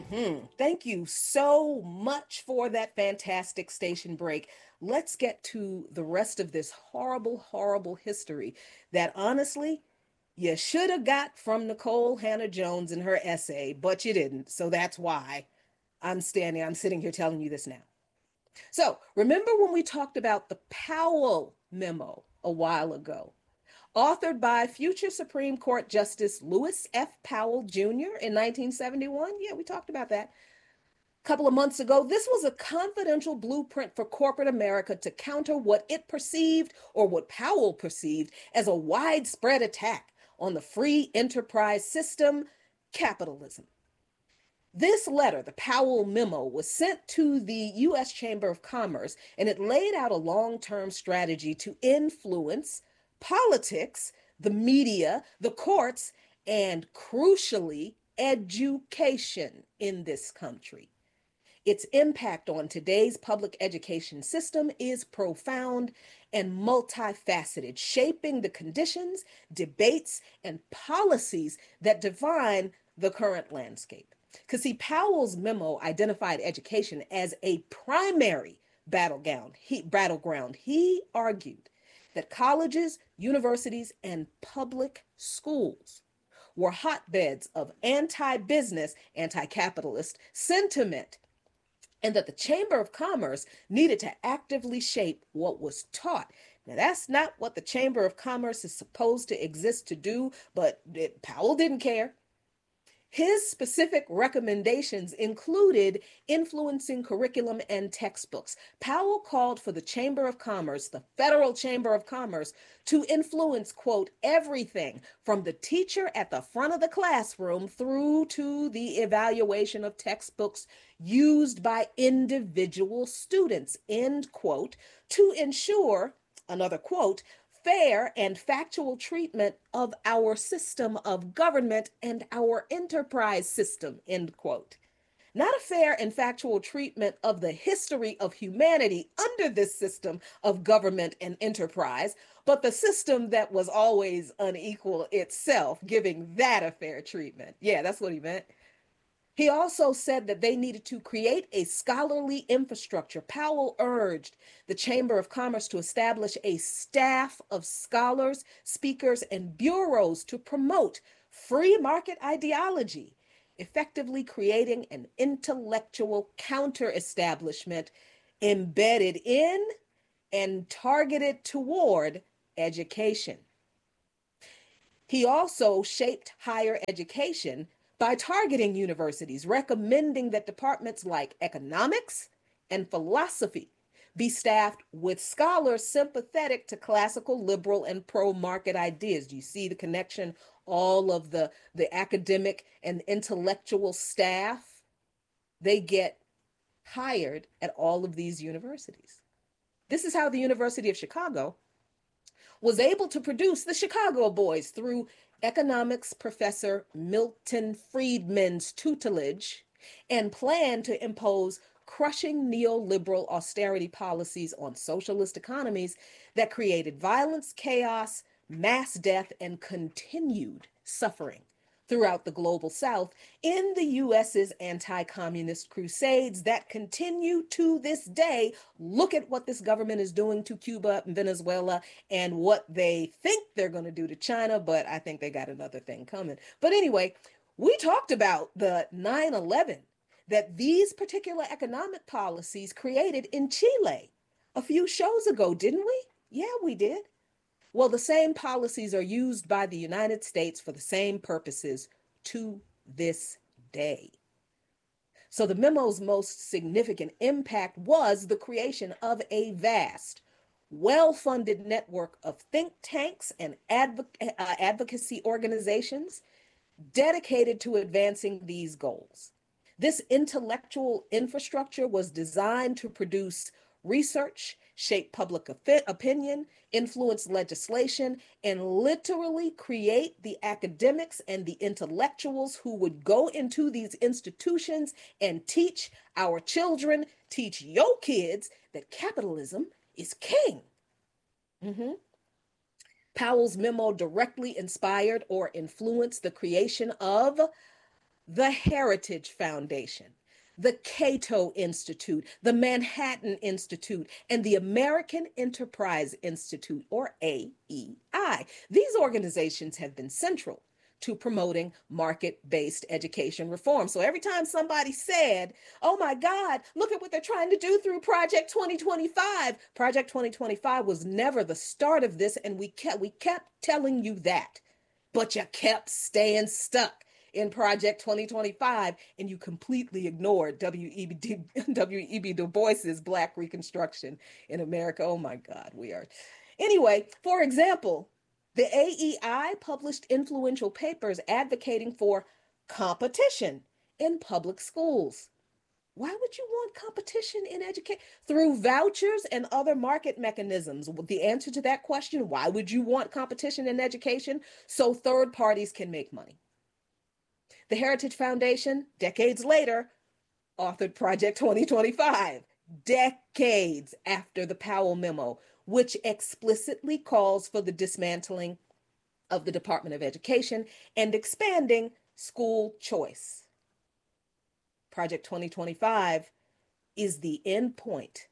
Thank you so much for that fantastic station break. Let's get to the rest of this horrible, horrible history that honestly you should have got from Nicole Hannah Jones in her essay, but you didn't. So that's why I'm sitting here telling you this now. So remember when we talked about the Powell memo a while ago? Authored by future Supreme Court Justice Lewis F. Powell Jr. in 1971. Yeah, we talked about that a couple of months ago. This was a confidential blueprint for corporate America to counter what it perceived, or what Powell perceived, as a widespread attack on the free enterprise system, capitalism. This letter, the Powell memo, was sent to the U.S. Chamber of Commerce, and it laid out a long term strategy to influence politics, the media, the courts, and crucially, education in this country. Its impact on today's public education system is profound and multifaceted, shaping the conditions, debates, and policies that define the current landscape. Because, see, Powell's memo identified education as a primary battleground. He argued that colleges, universities, and public schools were hotbeds of anti business, anti capitalist sentiment, and that the Chamber of Commerce needed to actively shape what was taught. Now, that's not what the Chamber of Commerce is supposed to exist to do, but Powell didn't care. His specific recommendations included influencing curriculum and textbooks. Powell called for the Chamber of Commerce, the Federal Chamber of Commerce, to influence, quote, everything from the teacher at the front of the classroom through to the evaluation of textbooks used by individual students, end quote, to ensure, another quote, fair and factual treatment of our system of government and our enterprise system, end quote. Not a fair and factual treatment of the history of humanity under this system of government and enterprise, but the system that was always unequal itself, giving that a fair treatment. Yeah, that's what he meant. He also said that they needed to create a scholarly infrastructure. Powell urged the Chamber of Commerce to establish a staff of scholars, speakers, and bureaus to promote free market ideology, effectively creating an intellectual counter establishment embedded in and targeted toward education. He also shaped higher education by targeting universities, recommending that departments like economics and philosophy be staffed with scholars sympathetic to classical, liberal, and pro market ideas. Do you see the connection? All of the academic and intellectual staff, they get hired at all of these universities. This is how the University of Chicago was able to produce the Chicago Boys through economics professor Milton Friedman's tutelage, and planned to impose crushing neoliberal austerity policies on socialist economies that created violence, chaos, mass death, and continued suffering throughout the global South in the US's anti communist crusades that continue to this day. Look at what this government is doing to Cuba and Venezuela and what they think they're going to do to China, but I think they got another thing coming. But anyway, we talked about the 9/11 that these particular economic policies created in Chile a few shows ago, didn't we? Yeah, we did. Well, the same policies are used by the United States for the same purposes to this day. So the memo's most significant impact was the creation of a vast, well funded network of think tanks and advocacy organizations dedicated to advancing these goals. This intellectual infrastructure was designed to produce research, shape public opinion, influence legislation, and literally create the academics and the intellectuals who would go into these institutions and teach our children, teach your kids that capitalism is king. Mhm. Powell's memo directly inspired or influenced the creation of the Heritage Foundation, the Cato Institute, the Manhattan Institute, and the American Enterprise Institute, or AEI. These organizations have been central to promoting market-based education reform. So every time somebody said, oh my God, look at what they're trying to do through Project 2025, Project 2025 was never the start of this, and we kept telling you that, but you kept staying stuck in Project 2025, and you completely ignored W.E.B. Du Bois's Black Reconstruction in America. Oh my God, we are. Anyway, for example, the AEI published influential papers advocating for competition in public schools. Why would you want competition in education? Through vouchers and other market mechanisms. The answer to that question, why would you want competition in education? So third parties can make money. The Heritage Foundation, decades later, authored Project 2025, decades after the Powell Memo, which explicitly calls for the dismantling of the Department of Education and expanding school choice. Project 2025 is the end point.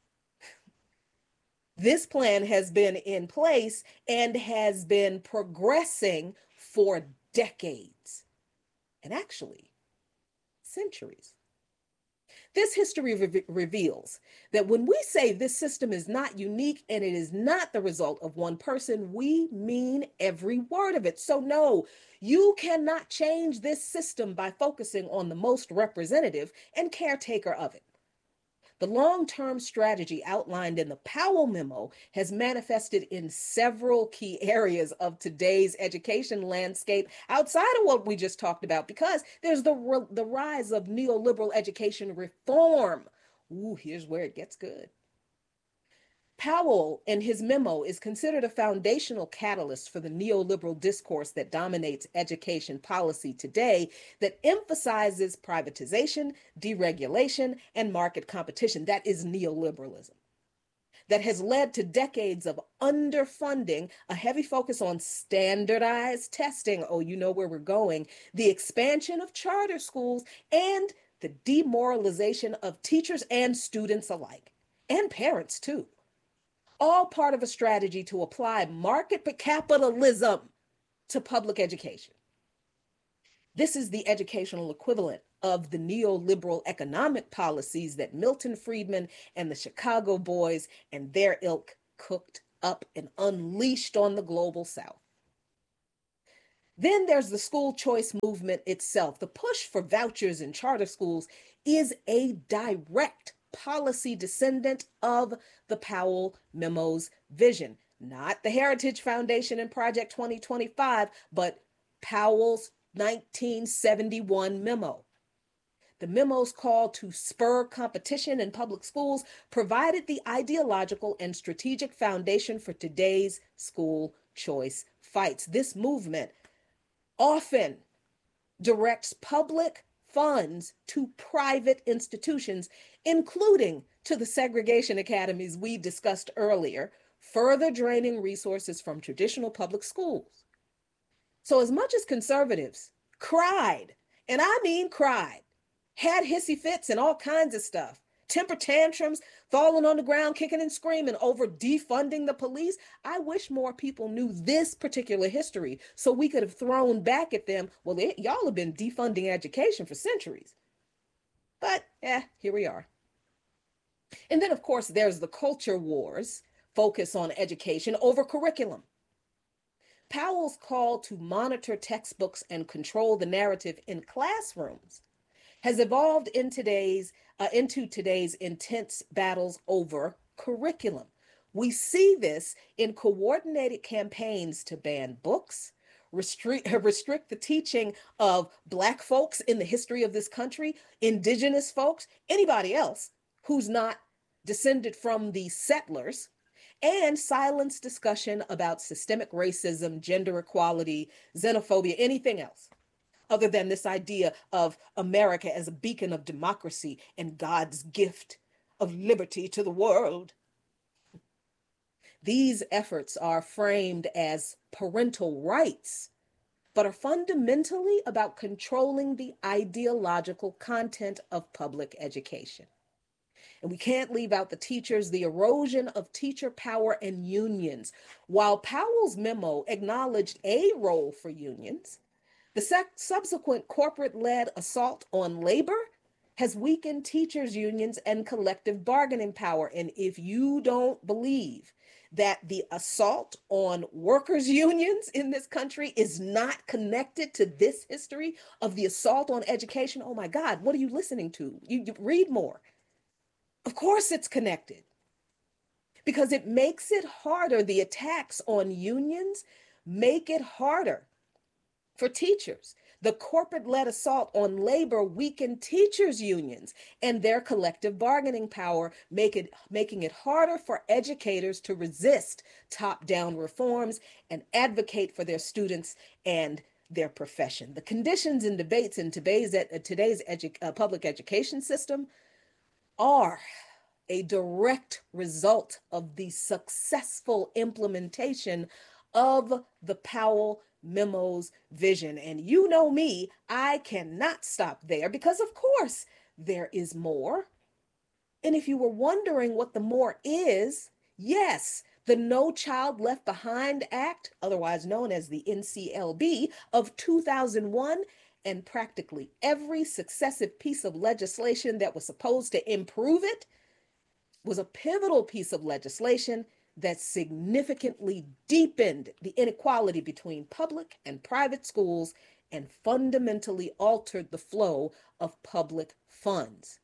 This plan has been in place and has been progressing for decades, and actually centuries. This history reveals that when we say this system is not unique and it is not the result of one person, we mean every word of it. So no, you cannot change this system by focusing on the most representative and caretaker of it. The long-term strategy outlined in the Powell Memo has manifested in several key areas of today's education landscape outside of what we just talked about, because there's the rise of neoliberal education reform. Ooh, here's where it gets good. Powell, in his memo, is considered a foundational catalyst for the neoliberal discourse that dominates education policy today, that emphasizes privatization, deregulation, and market competition. That is neoliberalism. That has led to decades of underfunding, a heavy focus on standardized testing. Oh, you know where we're going. The expansion of charter schools and the demoralization of teachers and students alike, and parents too. All part of a strategy to apply market capitalism to public education. This is the educational equivalent of the neoliberal economic policies that Milton Friedman and the Chicago Boys and their ilk cooked up and unleashed on the global South. Then there's the school choice movement itself. The push for vouchers in charter schools is a direct policy descendant of the Powell Memo's vision. Not the Heritage Foundation and Project 2025, but Powell's 1971 memo. The memo's call to spur competition in public schools provided the ideological and strategic foundation for today's school choice fights. This movement often directs public funds to private institutions, including to the segregation academies we discussed earlier, further draining resources from traditional public schools. So as much as conservatives cried, and I mean cried, had hissy fits and all kinds of stuff, temper tantrums, falling on the ground, kicking and screaming over defunding the police, I wish more people knew this particular history so we could have thrown back at them, well, y'all have been defunding education for centuries. But here we are. And then, of course, there's the culture wars, focus on education over curriculum. Powell's call to monitor textbooks and control the narrative in classrooms has evolved into today's intense battles over curriculum. We see this in coordinated campaigns to ban books, restrict the teaching of Black folks in the history of this country, Indigenous folks, anybody else who's not descended from the settlers, and silence discussion about systemic racism, gender equality, xenophobia, anything else other than this idea of America as a beacon of democracy and God's gift of liberty to the world. These efforts are framed as parental rights, but are fundamentally about controlling the ideological content of public education. And we can't leave out the teachers, the erosion of teacher power and unions. While Powell's memo acknowledged a role for unions, the subsequent corporate-led assault on labor has weakened teachers' unions and collective bargaining power. And if you don't believe that the assault on workers' unions in this country is not connected to this history of the assault on education, oh my God, what are you listening to? You read more. Of course it's connected, because it makes it harder. The attacks on unions make it harder for teachers. The corporate-led assault on labor weakened teachers' unions and their collective bargaining power, making it harder for educators to resist top-down reforms and advocate for their students and their profession. The conditions and debates in today's public education system are a direct result of the successful implementation of the Powell memo's vision. And you know me, I cannot stop there, because of course there is more. And if you were wondering what the more is, yes, the No Child Left Behind Act, otherwise known as the NCLB of 2001, and practically every successive piece of legislation that was supposed to improve it was a pivotal piece of legislation that significantly deepened the inequality between public and private schools and fundamentally altered the flow of public funds.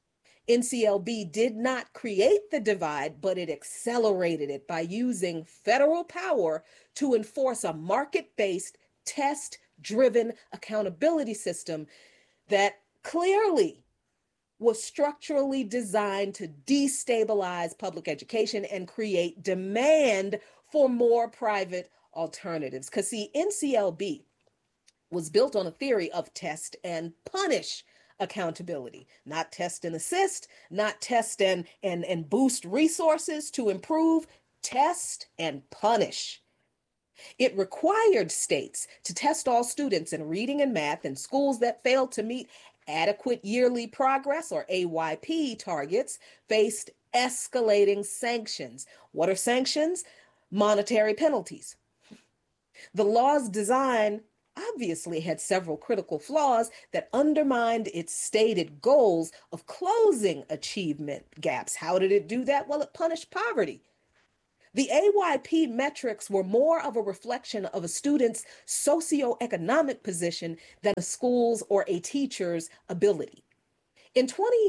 NCLB did not create the divide, but it accelerated it by using federal power to enforce a market-based, test-driven accountability system that clearly was structurally designed to destabilize public education and create demand for more private alternatives. Because see, NCLB was built on a theory of test and punish accountability, not test and assist, not test and boost resources to improve, test and punish. It required states to test all students in reading and math in schools that failed to meet adequate yearly progress, or AYP, targets faced escalating sanctions. What are sanctions? Monetary penalties. The law's design obviously had several critical flaws that undermined its stated goals of closing achievement gaps. How did it do that? Well, it punished poverty. The AYP metrics were more of a reflection of a student's socioeconomic position than a school's or a teacher's ability. In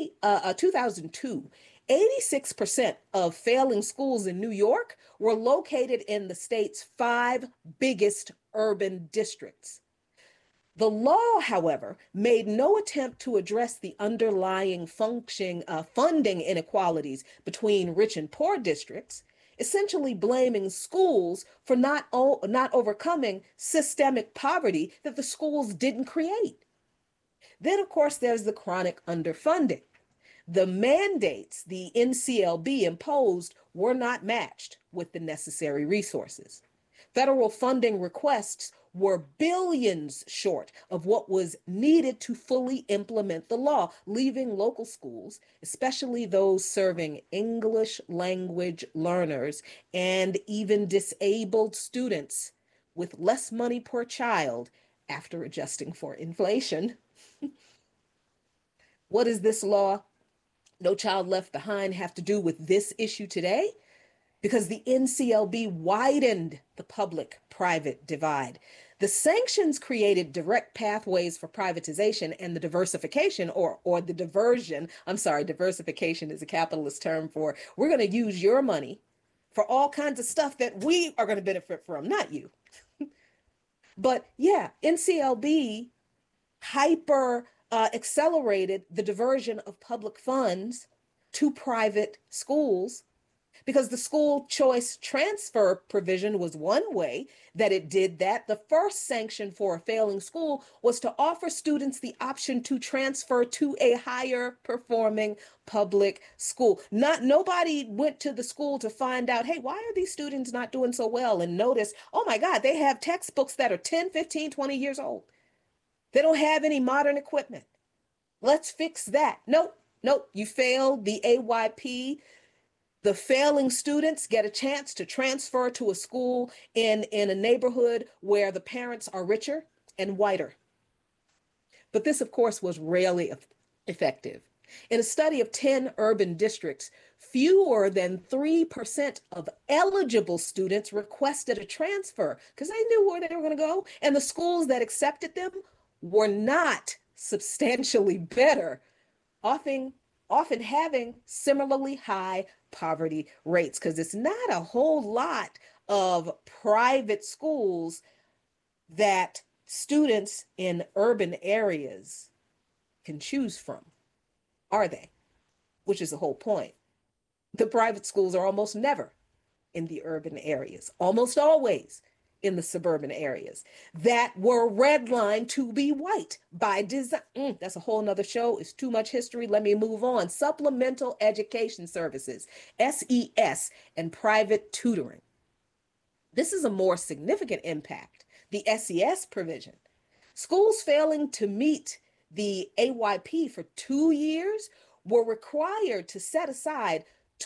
2002, 86% of failing schools in New York were located in the state's 5 biggest urban districts. The law, however, made no attempt to address the underlying funding inequalities between rich and poor districts, essentially blaming schools for not overcoming systemic poverty that the schools didn't create. Then, of course, there's the chronic underfunding. The mandates the NCLB imposed were not matched with the necessary resources. Federal funding requests were billions short of what was needed to fully implement the law, leaving local schools, especially those serving English language learners and even disabled students, with less money per child after adjusting for inflation. What does this law, No Child Left Behind, have to do with this issue today? Because the NCLB widened the public-private divide. The sanctions created direct pathways for privatization and the diversification or the diversion. I'm sorry, diversification is a capitalist term for we're going to use your money for all kinds of stuff that we are going to benefit from, not you. But yeah, NCLB hyper accelerated the diversion of public funds to private schools because the school choice transfer provision was one way that it did that. The first sanction for a failing school was to offer students the option to transfer to a higher performing public school. Nobody went to the school to find out, hey, why are these students not doing so well? And notice, oh my God, they have textbooks that are 10, 15, 20 years old. They don't have any modern equipment. Let's fix that. Nope, nope. You failed the AYP. The failing students get a chance to transfer to a school in a neighborhood where the parents are richer and whiter. But this, of course, was rarely effective. In a study of 10 urban districts, fewer than 3% of eligible students requested a transfer because they knew where they were going to go. And the schools that accepted them were not substantially better, often having similarly high poverty rates, because it's not a whole lot of private schools that students in urban areas can choose from, are they? Which is the whole point. The private schools are almost never in the urban areas, almost always in the suburban areas that were redlined to be white by design. That's a whole nother show. It's too much history. Let me move on. Supplemental Education Services, SES, and private tutoring. This is a more significant impact. The SES provision. Schools failing to meet the AYP for 2 years were required to set aside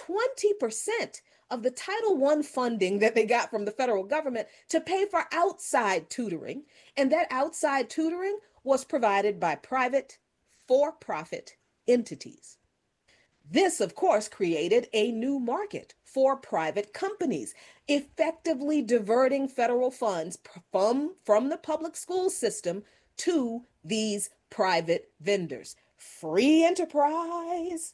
20% of the Title I funding that they got from the federal government to pay for outside tutoring. And that outside tutoring was provided by private, for-profit entities. This, of course, created a new market for private companies, effectively diverting federal funds from the public school system to these private vendors. Free enterprise.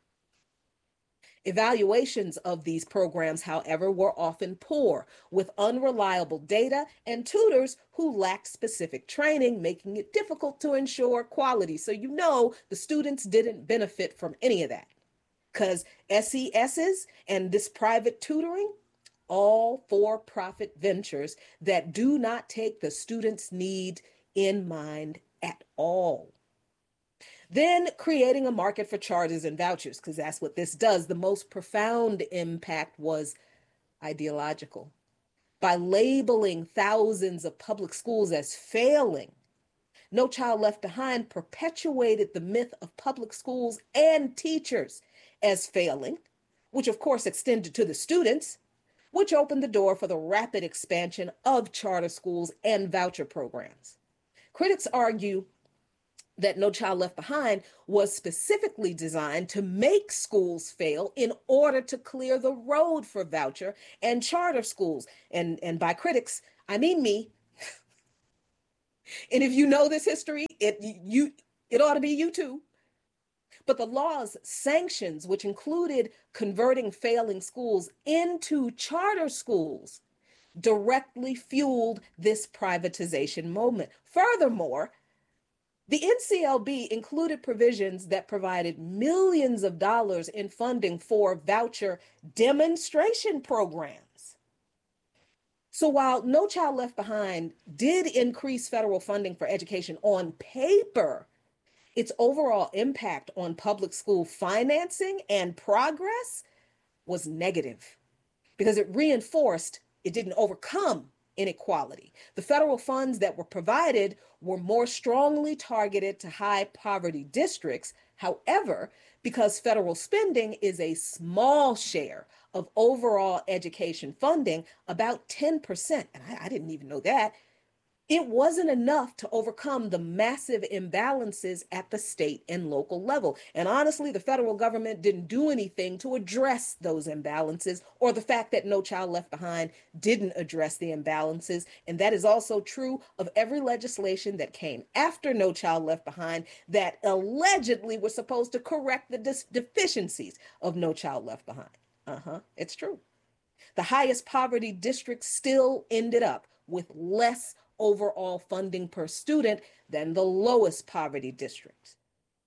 Evaluations of these programs, however, were often poor, with unreliable data and tutors who lacked specific training, making it difficult to ensure quality. So you know the students didn't benefit from any of that, because SESs and this private tutoring, all for-profit ventures that do not take the student's need in mind at all. Then creating a market for charters and vouchers, because that's what this does. The most profound impact was ideological. By labeling thousands of public schools as failing, No Child Left Behind perpetuated the myth of public schools and teachers as failing, which of course extended to the students, which opened the door for the rapid expansion of charter schools and voucher programs. Critics argue that No Child Left Behind was specifically designed to make schools fail in order to clear the road for voucher and charter schools. And by critics, I mean me. And if you know this history, it ought to be you too. But the law's sanctions, which included converting failing schools into charter schools, directly fueled this privatization movement. Furthermore, the NCLB included provisions that provided millions of dollars in funding for voucher demonstration programs. So while No Child Left Behind did increase federal funding for education on paper, its overall impact on public school financing and progress was negative because it didn't overcome inequality. The federal funds that were provided were more strongly targeted to high poverty districts. However, because federal spending is a small share of overall education funding, about 10%, and I didn't even know that, it wasn't enough to overcome the massive imbalances at the state and local level. And honestly, the federal government didn't do anything to address those imbalances, or the fact that No Child Left Behind didn't address the imbalances. And that is also true of every legislation that came after No Child Left Behind that allegedly was supposed to correct the deficiencies of No Child Left Behind. It's true. The highest poverty districts still ended up with less overall funding per student than the lowest poverty districts.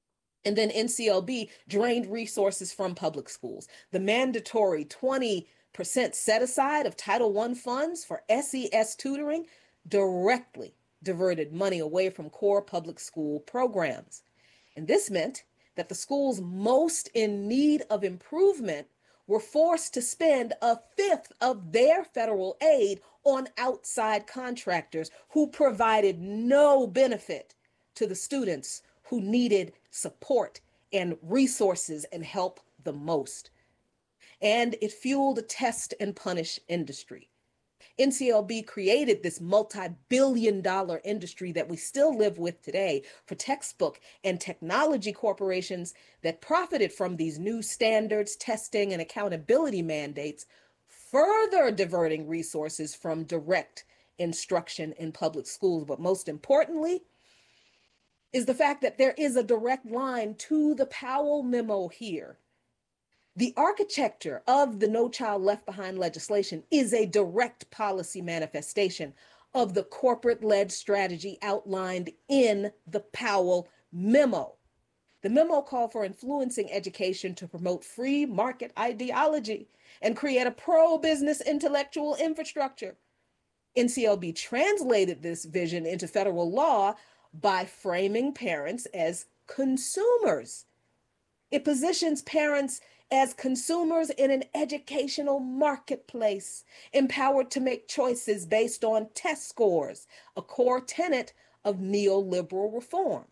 And then NCLB drained resources from public schools. The mandatory 20% set aside of Title I funds for SES tutoring directly diverted money away from core public school programs. And this meant that the schools most in need of improvement were forced to spend a fifth of their federal aid on outside contractors who provided no benefit to the students who needed support and resources and help the most. And it fueled a test and punish industry. NCLB created this multi-billion-dollar industry that we still live with today for textbook and technology corporations that profited from these new standards, testing, and accountability mandates, further diverting resources from direct instruction in public schools. But most importantly, is the fact that there is a direct line to the Powell memo here. The architecture of the No Child Left Behind legislation is a direct policy manifestation of the corporate-led strategy outlined in the Powell memo. The memo called for influencing education to promote free market ideology and create a pro-business intellectual infrastructure. NCLB translated this vision into federal law by framing parents as consumers. It positions parents as consumers in an educational marketplace, empowered to make choices based on test scores, a core tenet of neoliberal reform.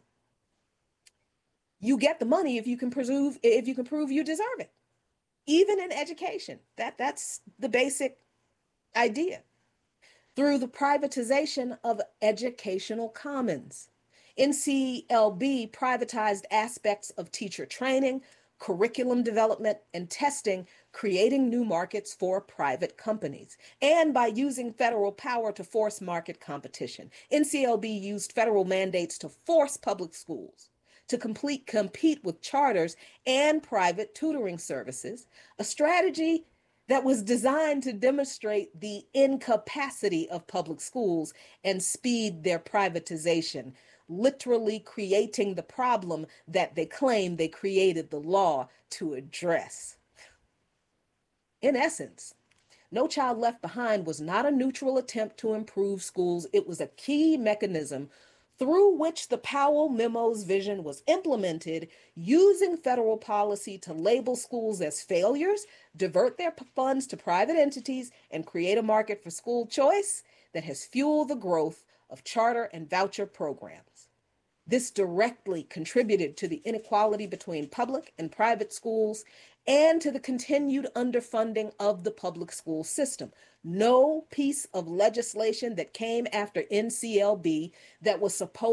You get the money if you can prove you deserve it. Even in education, that's the basic idea. Through the privatization of educational commons, NCLB privatized aspects of teacher training, curriculum development, and testing, creating new markets for private companies. And by using federal power to force market competition, NCLB used federal mandates to force public schools to compete with charters and private tutoring services, a strategy that was designed to demonstrate the incapacity of public schools and speed their privatization, literally creating the problem that they claim they created the law to address. In essence, No Child Left Behind was not a neutral attempt to improve schools. It was a key mechanism through which the Powell memo's vision was implemented, using federal policy to label schools as failures, divert their funds to private entities, and create a market for school choice that has fueled the growth of charter and voucher programs. This directly contributed to the inequality between public and private schools and to the continued underfunding of the public school system. No piece of legislation that came after NCLB that was supposed